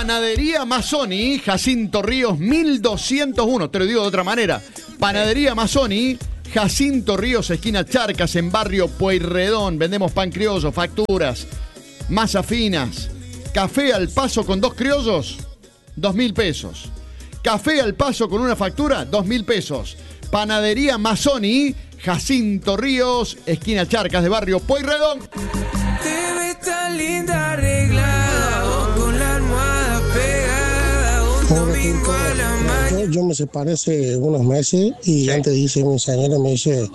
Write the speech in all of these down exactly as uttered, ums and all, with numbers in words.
Panadería Mazzoni, Jacinto Ríos mil doscientos uno. Te lo digo de otra manera. Panadería Mazzoni, Jacinto Ríos, esquina Charcas, en barrio Pueyrredón. Vendemos pan criollo, facturas, masas finas. Café al paso con dos criollos, dos mil pesos. Café al paso con una factura, dos mil pesos. Panadería Mazzoni, Jacinto Ríos, esquina Charcas de barrio Pueyrredón. Te ves tan linda arreglada, con la almohada pegada, un domingo a la mañana. Yo, yo me separé hace unos meses y sí. Antes dice mi señora, me dice,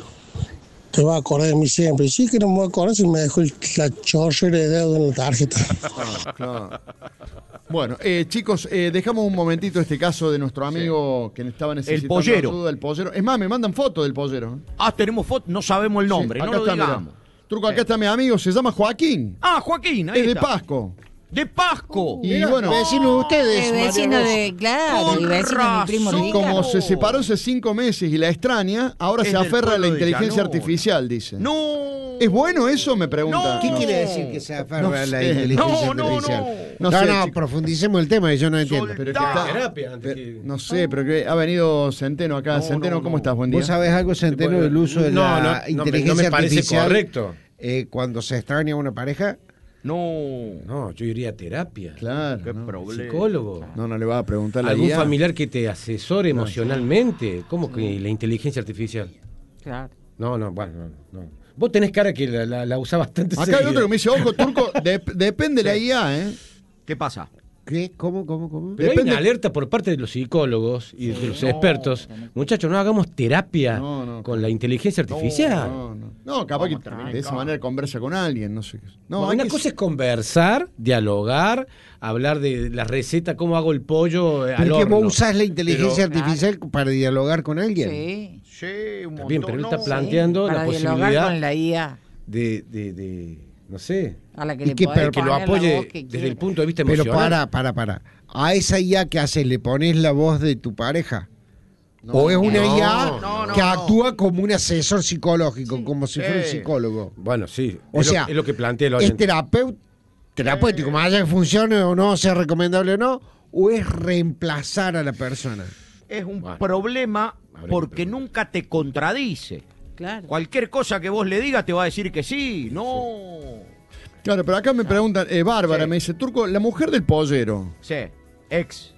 te vas a acordar de mí siempre. Y sí que no me voy a acordar si me dejó el, la chorrera de dedo en la tarjeta. Claro, claro. Bueno, eh, chicos, eh, dejamos un momentito este caso de nuestro amigo sí. que estaba necesitando el pollero. ayuda, el pollero. Es más, me mandan fotos del pollero. Ah, tenemos fotos, no sabemos el nombre, sí, no lo está, digamos. Mira. Truco, acá sí. está mi amigo, se llama Joaquín. Ah, Joaquín, ahí es está. de Pasco. De Pasco. Y mira, bueno, vecino de ustedes. Eh, vecino de, claro, y vecino de mi primo sí, como se separó hace cinco meses y la extraña, ahora es se aferra a la inteligencia artificial, dice. No. ¿Es bueno eso? Me pregunta. No. ¿Qué no. quiere decir que se aferra no a la sé. inteligencia no, artificial? No, no, no, sé, no chico. profundicemos el tema y yo no entiendo. Pero que está, terapia antes pero, que... no sé, pero que ha venido Centeno acá. No, Centeno, no, ¿cómo no. estás? Buen día. ¿Vos sabés algo, Centeno, Bueno, del uso de no, la no, no, inteligencia no me parece artificial correcto. Eh, cuando se extraña a una pareja? No. No, yo iría a terapia. Claro. Qué no. problema. Psicólogo. No, no le va a preguntar a la ¿Algún I A? familiar que te asesore emocionalmente? ¿Cómo que la inteligencia artificial? Claro. No, no, bueno, no. no. Vos tenés cara que la, la, la usás bastante Acá seguido. hay otro que me dice, ojo, Turco, de, depende de sí. la I A, ¿eh? ¿Qué pasa? ¿Qué? ¿Cómo, cómo, cómo? Pero Depende... hay una alerta por parte de los psicólogos y de los no, expertos. no. Muchachos, no hagamos terapia no, no, con la inteligencia artificial. No, no, no, capaz que de esa manera conversa con alguien, no sé qué. No, bueno, una que... cosa es conversar, dialogar, hablar de la receta, cómo hago el pollo al ¿Pero horno. que vos usás la inteligencia Pero, artificial claro. para dialogar con alguien? Sí. Sí, un montón. Bien, pero él está no. planteando sí, la para posibilidad dialogar con la I A. De, de, de, no sé, A la que ¿Y le qué, podés pero que lo poner la apoye voz que desde quiera. el punto de vista Pero emocional. para, para, para. ¿A esa I A que haces le pones la voz de tu pareja? No, ¿O es una no, I A no, no, que no. actúa como un asesor psicológico, Sí. como si fuera un Eh. psicólogo? Bueno, sí, O es, sea, lo, es lo que plantea el ¿Es oyente. terapeut, terapéutico, más allá que funcione o no, sea recomendable o no? ¿O es reemplazar a la persona? Es un Bueno. problema Habría porque que preguntar. nunca te contradice. Claro. Cualquier cosa que vos le digas te va a decir que sí. No. Claro, pero acá me preguntan, eh, Bárbara, Sí. me dice, Turco, la mujer del pollero, Sí. Ex.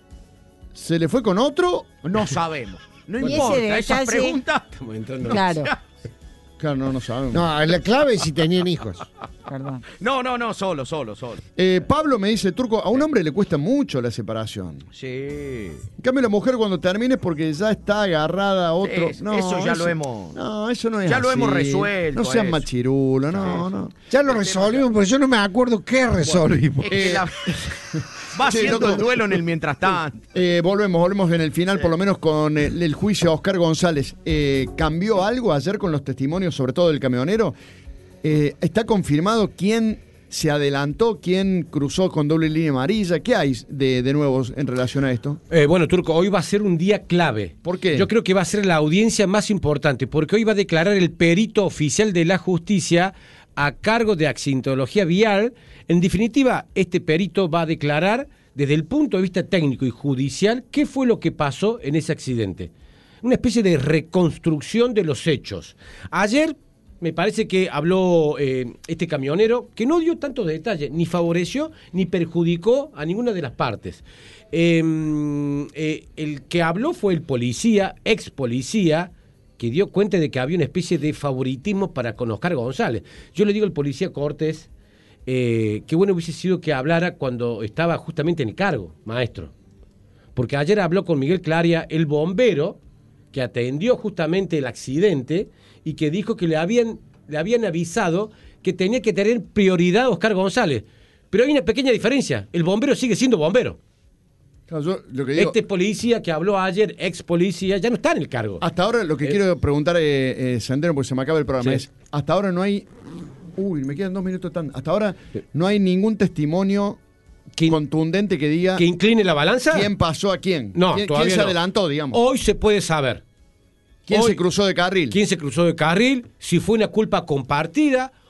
¿se le fue con otro? No sabemos. No Y ese importa. Esas detalle- preguntas. Estamos entrando. Claro. Claro, no, no sabemos. No, la clave es si tenían hijos. Perdón. No, no, no, solo, solo, solo. Eh, Pablo me dice, Turco, a un hombre le cuesta mucho la separación. Sí. En cambio, la mujer cuando termine es porque ya está agarrada a otro. Es- no, eso ya lo hemos- No, eso no es ya lo así. hemos resuelto No sean eso. machirulos, no, Sí. no. Ya lo resolvimos, pero yo no me acuerdo qué resolvimos. Es que Eh, la- va sí, haciendo loco. el duelo en el mientras tanto. Eh, volvemos, volvemos en el final, por lo menos con el, el juicio a Oscar González. Eh, ¿Cambió algo ayer con los testimonios, sobre todo del camionero? Eh, ¿Está confirmado quién se adelantó, quién cruzó con doble línea amarilla? ¿Qué hay de, de nuevos en relación a esto? Eh, bueno, Turco, hoy va a ser un día clave. ¿Por qué? Yo creo que va a ser la audiencia más importante, porque hoy va a declarar el perito oficial de la justicia a cargo de accidentología vial. En definitiva, este perito va a declarar desde el punto de vista técnico y judicial qué fue lo que pasó en ese accidente. Una especie de reconstrucción de los hechos. Ayer me parece que habló eh, este camionero, que no dio tantos detalles, ni favoreció ni perjudicó a ninguna de las partes. Eh, eh, el que habló fue el policía, ex policía, que dio cuenta de que había una especie de favoritismo para con Oscar González. Yo le digo al policía Cortés, eh, qué bueno hubiese sido que hablara cuando estaba justamente en el cargo, maestro. Porque ayer habló con Miguel Claria, el bombero, que atendió justamente el accidente y que dijo que le habían, le habían avisado que tenía que tener prioridad a Oscar González. Pero hay una pequeña diferencia, el bombero sigue siendo bombero. Claro, yo lo que digo, Este policía que habló ayer, ex policía, ya no está en el cargo. hasta ahora lo que Eh, quiero preguntar, eh, eh, Sendero, porque se me acaba el programa, Sí. es, hasta ahora no hay... Uy, me quedan dos minutos tan... Hasta ahora no hay ningún testimonio ¿Que, contundente que diga que incline la balanza? quién pasó a quién. No, ¿Quién, todavía quién se no. adelantó, digamos? Hoy se puede saber. ¿Quién hoy- se cruzó de carril? ¿Quién se cruzó de carril? Si fue una culpa compartida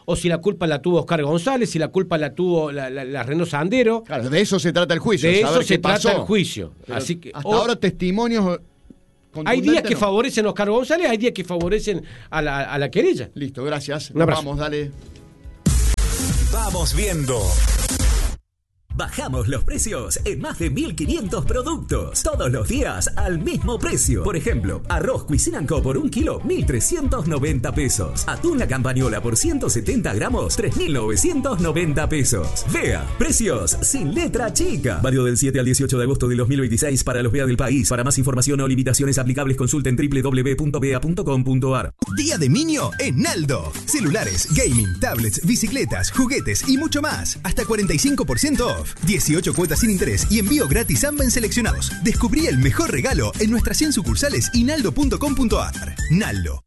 o si la culpa la tuvo Oscar González, si la culpa la tuvo la, la, la Renault Sandero. Claro, de eso se trata el juicio. De saber eso se qué pasó. trata el juicio. Pero Así que hasta o, ahora testimonios. hay días que no. favorecen a Oscar González, hay días que favorecen a la, a la querella. Listo, gracias. Un abrazo. Vamos, dale. Vamos viendo. Bajamos los precios en más de mil quinientos productos. Todos los días al mismo precio. Por ejemplo, arroz Cuisinanco por un kilo, mil trescientos noventa pesos. Atún La Campañola por ciento setenta gramos, tres mil novecientos noventa pesos. Vea, precios sin letra chica. Válido del siete al dieciocho de agosto de dos mil veintiséis para los V E A del país. Para más información o limitaciones aplicables consulten doble u doble u doble u punto vea punto com punto a r. Día de Niño en Naldo. Celulares, gaming, tablets, bicicletas, juguetes y mucho más. Hasta cuarenta y cinco por ciento off. dieciocho cuotas sin interés y envío gratis a Amben seleccionados. Descubrí el mejor regalo en nuestras cien sucursales y naldo punto com punto a r. Naldo.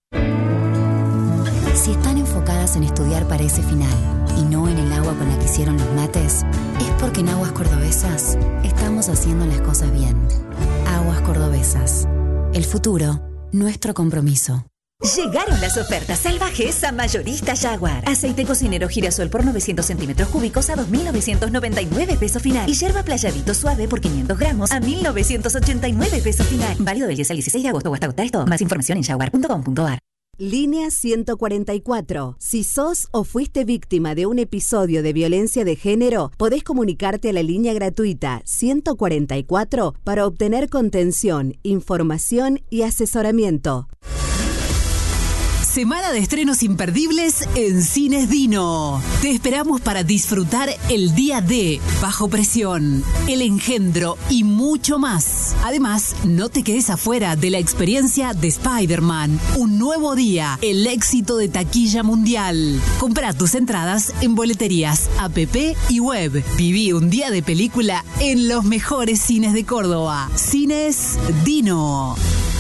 Si están enfocadas en estudiar para ese final y no en el agua con la que hicieron los mates, es porque en Aguas Cordobesas estamos haciendo las cosas bien. Aguas Cordobesas. El futuro, nuestro compromiso. Llegaron las ofertas salvajes a Mayorista Jaguar. Aceite cocinero girasol por novecientos centímetros cúbicos a dos mil novecientos noventa y nueve pesos final. Y yerba playadito suave por quinientos gramos a mil novecientos ochenta y nueve pesos final. Válido del diez al dieciséis de agosto o hasta agotar esto. Más información en jaguar punto com punto a r. Línea ciento cuarenta y cuatro. Si sos o fuiste víctima de un episodio de violencia de género, podés comunicarte a la línea gratuita ciento cuarenta y cuatro para obtener contención, información y asesoramiento. Semana de estrenos imperdibles en Cines Dino. Te esperamos para disfrutar El Día D, Bajo Presión, El Engendro y mucho más. Además, no te quedes afuera de la experiencia de Spider-Man. Un nuevo día, el éxito de taquilla mundial. Compra tus entradas en boleterías, app y web. Viví un día de película en los mejores cines de Córdoba. Cines Dino.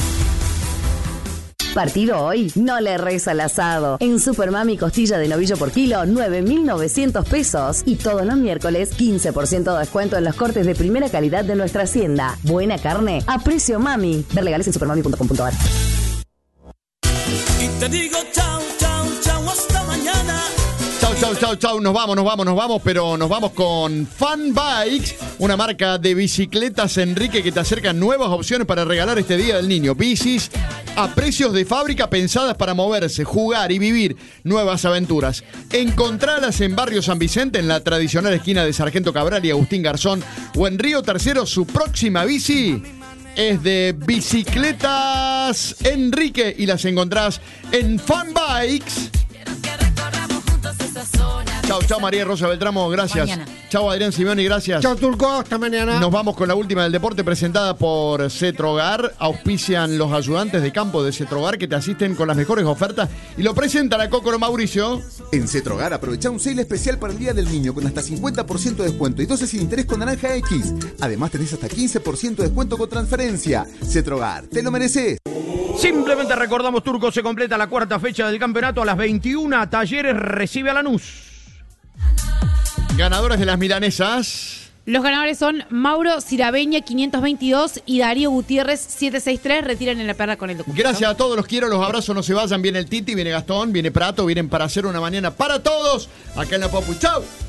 Partido hoy, no le reza al asado. En Supermami costilla de novillo por kilo, nueve mil novecientos pesos. Y todos los miércoles, quince por ciento de descuento en los cortes de primera calidad de nuestra hacienda. Buena carne a precio mami. Ver legales en supermami punto com punto a r. Y te digo chao, chao, chao, hasta mañana. Chau, chau, chau, chau, nos vamos, nos vamos, nos vamos, pero nos vamos con Fun Bikes, una marca de bicicletas, Enrique, que te acerca nuevas opciones para regalar este Día del Niño. Bicis a precios de fábrica pensadas para moverse, jugar y vivir nuevas aventuras. Encontralas en Barrio San Vicente, en la tradicional esquina de Sargento Cabral y Agustín Garzón, o en Río Tercero. Su próxima bici es de Bicicletas Enrique y las encontrás en Fun Bikes. Chau, chau María Rosa Beltramo, gracias. Mañana. Chau Adrián Simeoni, gracias. Chau Turco, hasta mañana. Nos vamos con la última del deporte presentada por Cetrogar. Auspician los ayudantes de campo de Cetrogar que te asisten con las mejores ofertas y lo presenta la Cócoro Mauricio. En Cetrogar aprovecha un sale especial para el Día del Niño con hasta cincuenta por ciento de descuento y doce sin interés con Naranja X. Además tenés hasta quince por ciento de descuento con transferencia. Cetrogar, te lo mereces. Simplemente recordamos, Turco, se completa la cuarta fecha del campeonato a las veintiuna. Talleres recibe a Lanús. Ganadores de las milanesas. Los ganadores son Mauro Cirabeña, quinientos veintidós, y Darío Gutiérrez, setecientos sesenta y tres. Retiran en la perra con el documento. Gracias a todos, los quiero, los abrazos, no se vayan. Viene el Titi, viene Gastón, viene Prato, vienen para hacer una mañana para todos. Acá en la Popu. ¡Chau!